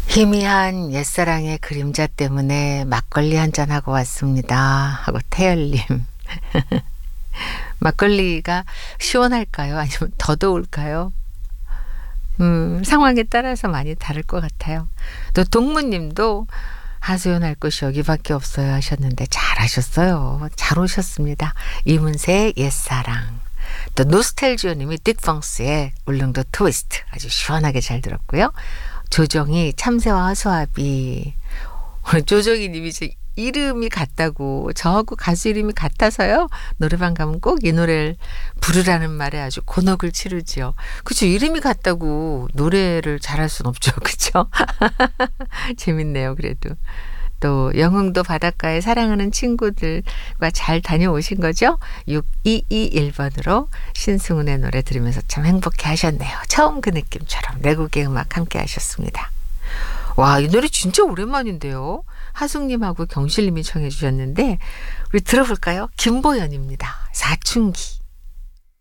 희미한 옛사랑의 그림자 때문에 막걸리 한잔 하고 왔습니다. 하고 태열님. 막걸리가 시원할까요? 아니면 더 더울까요? 상황에 따라서 많이 다를 것 같아요. 또 동무님도 하소연할 곳이 여기밖에 없어요 하셨는데 잘하셨어요. 잘 오셨습니다. 이문세의 옛사랑. 또 노스텔지오님이 딕펑스의 울릉도 트위스트 아주 시원하게 잘 들었고요. 조정이 참새와 화소합이 오늘 조정이 님이 이름이 같다고 저하고 가수 이름이 같아서요. 노래방 가면 꼭 이 노래를 부르라는 말에 아주 곤혹을 치르지요. 그렇죠. 이름이 같다고 노래를 잘할 순 없죠. 그렇죠. 재밌네요. 그래도. 또 영흥도 바닷가에 사랑하는 친구들과 잘 다녀오신 거죠? 6221번으로 신승훈의 노래 들으면서 참 행복해 하셨네요. 처음 그 느낌처럼 내국의 음악 함께 하셨습니다. 와, 이 노래 진짜 오랜만인데요. 하숙님하고 경실님이 청해 주셨는데 우리 들어볼까요? 김보연입니다. 사춘기.